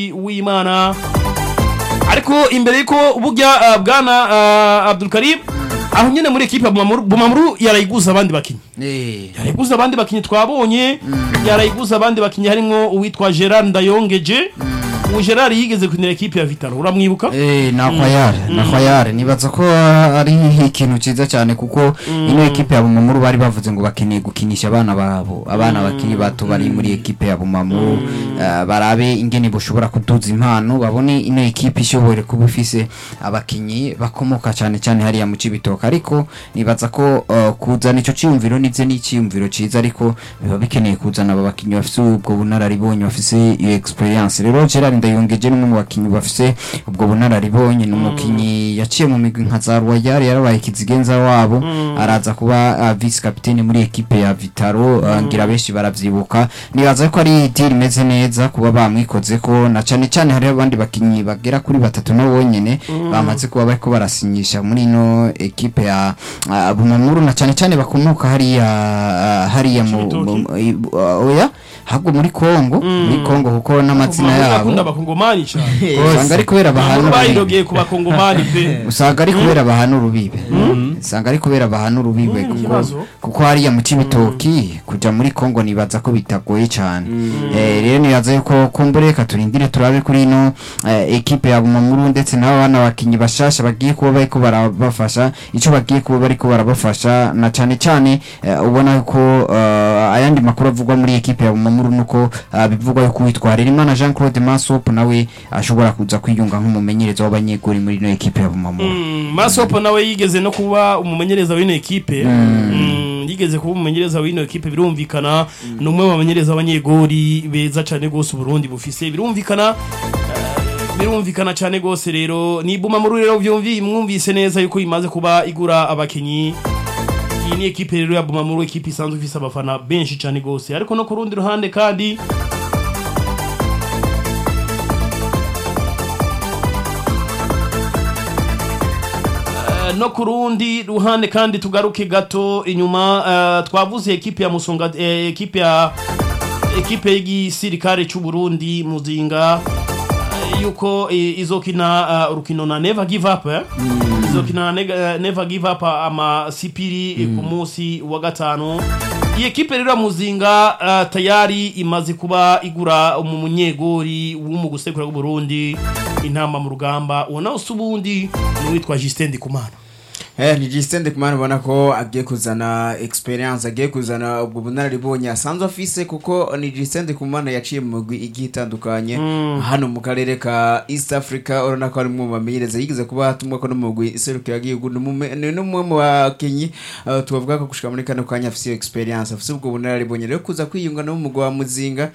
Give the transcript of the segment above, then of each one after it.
w'Imana ariko imbere yuko burya bwana Abdul Karim aho nyene muri equipe ya Bumamuru yarayiguza abandi bakinyi yarayiguza abandi bakinyi twabonye yarayiguza abandi bakinyi harimo uwitwa Gerard Ndayongeje Gerard yigeze kunira equipe ya Vitaro uramwibuka nakwayare nibaza ko ari ikintu ciza cyane kuko ino equipe ya Bumamuru bari bavuze ngo bakeneye gukinisha abana babo abana bakinyi bato bari muri equipe ya Bumamuru barabe ingene boshobora kuduza impano babone ino equipe ishobore kuba ifise abakinyi bakomoka cyane cyane hariya mu Cibitoke ariko nibaza ko kuzana ico ciyumviro nivye n'iciyumviro ciza ariko biba bikeneye kuzana aba bakinyi bafise ubwo bunararibonye bafise iyo experience rero Gerard Ndayongeje n'umwe mu bakinyi bafise ubwo bunararibonye n'umukinyi yaciye mu migwi nka za Royal yarabaye kizigenza wabo araza kuba vice capitaine muri equipe ya Vitaro ngira benshi baravyibuka nibaza ko ari deal imeze neza kuba bamwikoze ko na cyane cyane hari abandi bakinyi bagera kuri batatu no wonyene bamaze kuba bariko barasinyisha muri no equipe ya Bumamuru na cyane cyane bakomoka hariya mu oya hago muri Kongo kuko n'amazina yabo abakongomani cyane usanga ari kubera bahanu bayirogeye ku bakongomani pe usanga ari kubera bahanu rubibe usanga ari kubera bahanu rubibe kuko hariya mu Cibitoki kuja muri Kongo nibaza ko bitagoye cyane rero nibaza yuko kumbureka turindire turabe kuri ino equipe ya Bumamuru ndetse n'abana bakinyi bashasha bagiye kuba bariko barabafasha ico bagiye kuba bariko barabafasha na cyane cyane ubona ko ayandi makuru avugwa muri equipe ya Bumamuru nuko bivugwa yuko witwarira Imana Jean Claude Masop nawe ashobora kuza kwiyunga nk'umumenyereza w'abanyeguri muri no equipe ya Bumamuru Masop nawe yigeze no kuba umumenyereza w'ino equipe yigeze kuba umumenyereza w'ino equipe birumvikana numwe mu bamenyereza abanyeguri beza cyane gose Burundi bufise birumvikana cyane gose rero ni Bumamuru rero mwumvise neza yuko imaze kuba igura abakinyi iyi ni equipe rero ya Bumamuru equipe isanzwe ifise abafana benshi cyane gose ariko no ku rundi ruhande kandi no kurundi ruhande kandi tugaruke gato inyuma twavuze equipe ya Musonga equipe y'igisirikare cy'u Burundi Muzinga yuko izokina urukino na Never Give Up izokina na Never Give Up ama sipiri ku munsi wa gatanu iyi equipe rero Muzinga tayari imaze kuba igura umunyegori w'umugusekura w'u Burundi intamba mu rugamba ubona usubundi n'uwitwa Justin Ndikumana ni Justin Ndikumana ubona ko agiye kuzana experience agiye kuzana ubwo bunararibonye asanzwe afise kuko ni Justin Ndikumana yaciye mu mugwi igiye itandukanye hano mu karere ka East Africa urona ko ari mu bamenyereza yigeze kuba hatumwa ko no mu mugwi iserukira gihugu n'umwe mu bakinyi tubavuga ko gushika muri kano kanya afise experience afise ubwo bunararibonye rero kuza kwiyunga no mu mugwi wa Muzinga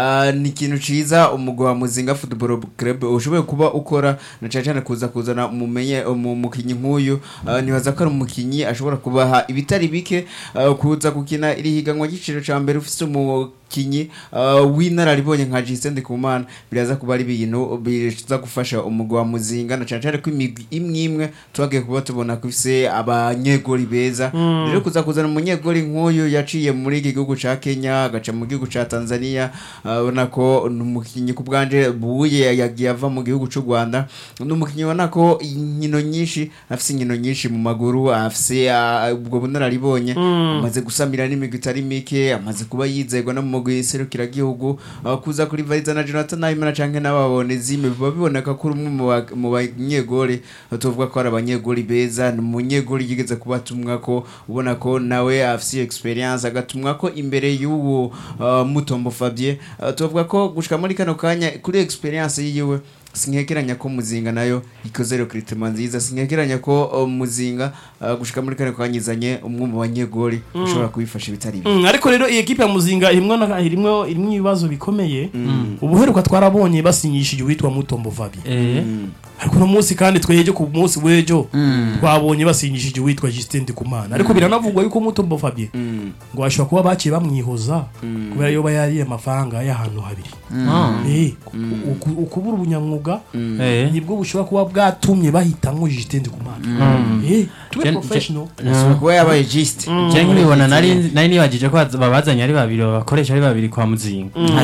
ni ikintu ciza umugwi wa Muzinga Football Club ushoboye kuba ukora na cyane kuza kuzana umukinyi nk'uyu nibaza ko ari umukinyi ashobora kubaha ibitari bike kuza gukina iri higanwa giciro ca mbere ufise umukinyi w'inararibonye nka Justin Ndikumana biraza kuba ari ibintu biza gufasha umugwi wa Muzinga na cyane ko imigwi imwe twagiye kuba tubona ko ifise abanyegori beza rero kuza kuzana umunyegori nk'uyu yaciye muri iki gihugu ca Kenya agaca mu gihugu ca Tanzania ubona ko n'umukinyi ku bwanje buye yagiye ava mu gihugu c'u Rwanda n'umukinyi ubona ko inkino nyinshi afise inkino nyinshi mu maguru afise ubwo bunararibonye amaze gusamira n'imigwi itari mike amaze kuba yizegwa no mu mugwi serukira gihugu kuza kuri Valiza na Jonathan Nahimana canke n'ababonezi biba biboneka ko umwe mu banyegori tuvuga ko ari abanyegori beza n'umunyegori yigeze kubatumwa ko ubona ko nawe afise experience agatumwa ko imbere y'uwo Mutombo Fabien tuvuga ko gushika muri kano kanya kuri experience yiwe sinkekeranya ko Muzinga nayo ikoze recruitment nziza sinkekeranya ko Muzinga gushika muri kane kwanyizanye umwe mu banyegori ushobora kubifasha bitari ariko rero iyi equipe ya Muzinga irimo ibibazo bikomeye ubuheruka twarabonye basinyishije witwa Mutombo Fabien ariko no munsi kandi tweje ku munsi wejo twabonye basinyishije witwa Justin Ndikumana ariko biranavugwa yuko Mutombo Fabien ngo ashobora kuba baciye bamwihoza kubera yo bayariye amafaranga y'ahantu habiri ukubura ubunyamwuga nibwo bushobora kuba bwatumye bahitango Justin Ndikumana tube professional kuba yabaye Justin cyangwa nibona nari nibagije ko babazanye ari babiri bakoresha ari babiri kwa Muzinga